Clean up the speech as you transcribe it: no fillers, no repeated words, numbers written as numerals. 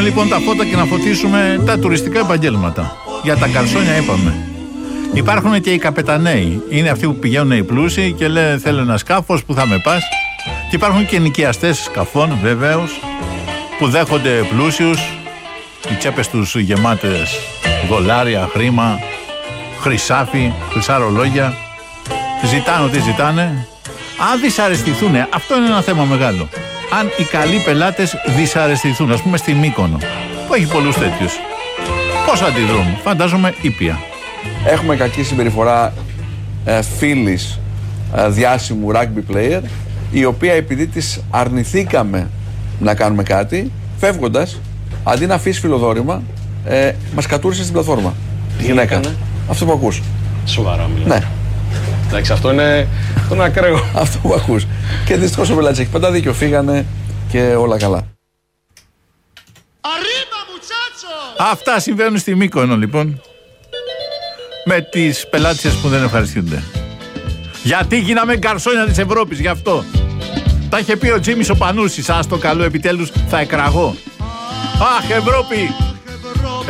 λοιπόν τα φώτα και να φωτίσουμε τα τουριστικά επαγγέλματα. Για τα καρσόνια είπαμε. Υπάρχουν και οι καπεταναίοι. Είναι αυτοί που πηγαίνουν οι πλούσιοι και λένε θέλω ένα σκάφος, που θα με πας. Και υπάρχουν και νοικιαστές σκαφών βεβαίως, που δέχονται πλούσιους, οι τσέπες τους γεμάτες δολάρια, χρήμα, χρυσάφι, χρυσά ρολόγια. Ζητάνε ό,τι ζητάνε. Αν δυσαρεστηθούν, αυτό είναι ένα θέμα μεγάλο. Αν οι καλοί πελάτες δυσαρεστηθούν, ας πούμε στη Μύκονο, που έχει πολλούς τέτοιους, πώς αντιδρούν? Φαντάζομαι ήπια. Έχουμε κακή συμπεριφορά φίλης διάσημου rugby player, η οποία επειδή της αρνηθήκαμε να κάνουμε κάτι, φεύγοντας, αντί να αφήσει φιλοδόρημα, μας κατούρισε στην πλατφόρμα. Τι γυναίκα. έκανε? Αυτό που ακούς. Σοβαρά μιλάω. Ναι. Εντάξει, αυτό είναι ακραίο. Αυτό που ακούς. Και δυστυχώς ο πελάτης έχει πάντα δίκιο. Φύγανε και όλα καλά. Αυτά συμβαίνουν στη Μύκονο λοιπόν, με τις πελάτησες που δεν ευχαριστούνται. Γιατί γίναμε γκαρσόνια της Ευρώπης, γι' αυτό. Τα είχε πει ο Τζίμις ο Πανούσης, ας το καλό επιτέλους θα εκραγώ. Αχ, Ευρώπη,